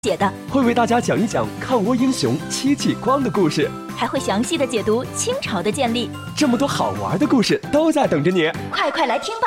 写的， 会为大家讲一讲抗倭英雄戚继光的故事， 还会详细的解读清朝的建立。 这么多好玩的故事都在等着你， 快来听吧！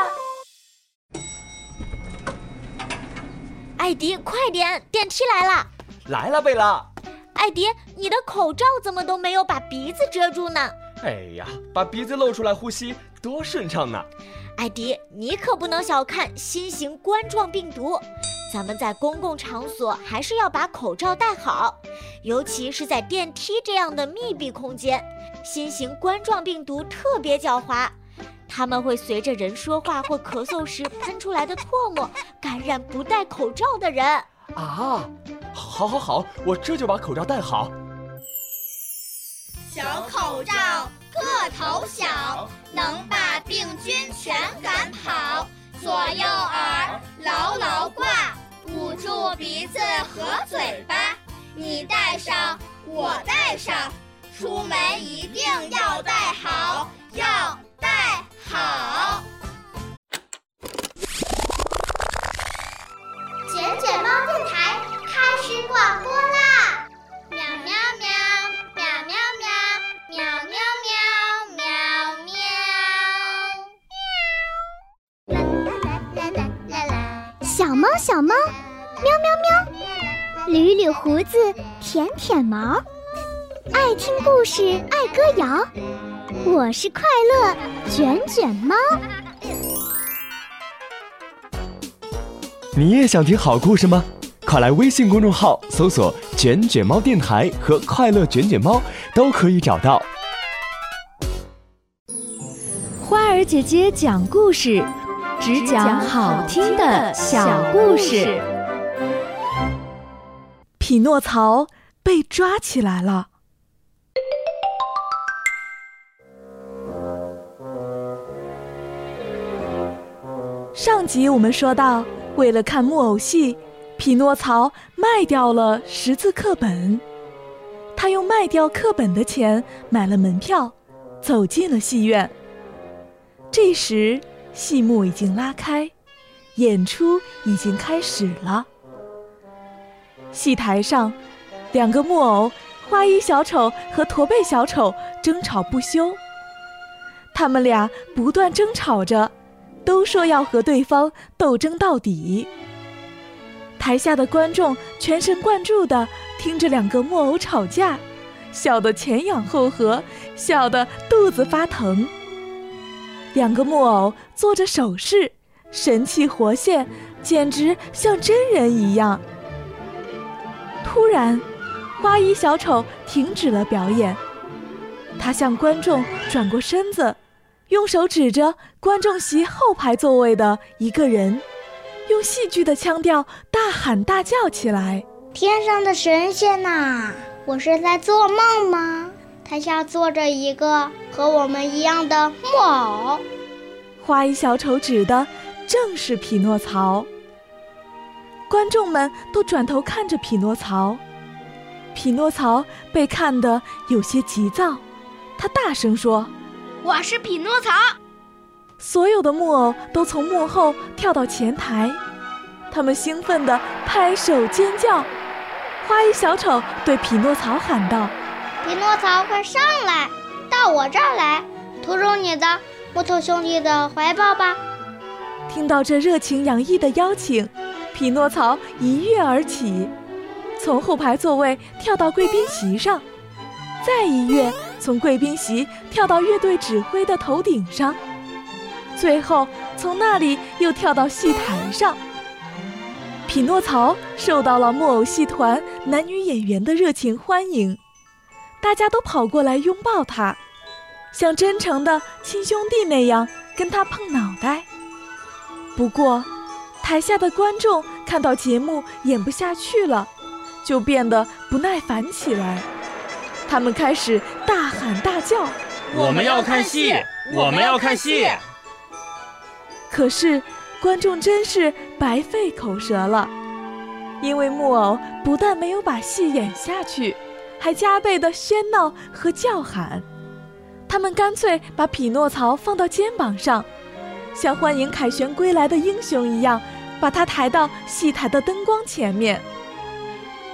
艾迪，快点，电梯来了！ 来了，贝拉。 艾迪，你的口罩怎么都没有把鼻子遮住呢？ 哎呀，把鼻子露出来呼吸多顺畅呢！ 艾迪，你可不能小看新型冠状病毒。咱们在公共场所还是要把口罩戴好，尤其是在电梯这样的密闭空间。新型冠状病毒特别狡猾，它们会随着人说话或咳嗽时喷出来的唾沫感染不戴口罩的人。 啊，好，我这就把口罩戴好。 小口罩个头小，能把病菌全赶跑。左右耳牢牢挂，捂住鼻子和嘴巴。你戴上，我戴上，出门一定要戴好，要戴好。 卷卷猫电台开始广播啦！喵喵喵，喵喵喵，喵喵喵，喵喵。小猫，喵喵喵，捋捋胡子，舔毛，爱听故事，爱歌谣。我是快乐卷卷猫。 你也想听好故事吗？快来微信公众号搜索“卷卷猫电台”和“快乐卷卷猫”，都可以找到。 花儿姐姐讲故事，只讲好听的小故事。匹诺曹被抓起来了。上集我们说到，为了看木偶戏，匹诺曹卖掉了识字课本。他用卖掉课本的钱买了门票，走进了戏院。这时戏幕已经拉开，演出已经开始了。戏台上，两个木偶花衣小丑和驼背小丑争吵不休。他们俩不断争吵着，都说要和对方斗争到底。台下的观众全神贯注地听着两个木偶吵架，笑得前仰后合，笑得肚子发疼。两个木偶做着手势，神气活现，简直像真人一样。突然，花衣小丑停止了表演，他向观众转过身子，用手指着观众席后排座位的一个人，用戏剧的腔调大喊大叫起来： 天上的神仙呐，我是在做梦吗？台下坐着一个和我们一样的木偶。 花衣小丑指的正是匹诺曹。观众们都转头看着匹诺曹。匹诺曹被看得有些急躁，他大声说： 我是匹诺曹。 所有的木偶都从幕后跳到前台，他们兴奋地拍手尖叫。花衣小丑对匹诺曹喊道： 匹诺曹，快上来，到我这儿来，投入你的木头兄弟的怀抱吧。 听到这热情洋溢的邀请，匹诺曹一跃而起，从后排座位跳到贵宾席上，再一跃从贵宾席跳到乐队指挥的头顶上，最后从那里又跳到戏台上。匹诺曹受到了木偶戏团男女演员的热情欢迎，大家都跑过来拥抱他，像真诚的亲兄弟那样跟他碰脑袋。不过台下的观众看到节目演不下去了，就变得不耐烦起来。他们开始大喊大叫： 我们要看戏，我们要看戏！ 可是观众真是白费口舌了，因为木偶不但没有把戏演下去，还加倍的喧闹和叫喊。他们干脆把匹诺曹放到肩膀上，像欢迎凯旋归来的英雄一样，把他抬到戏台的灯光前面。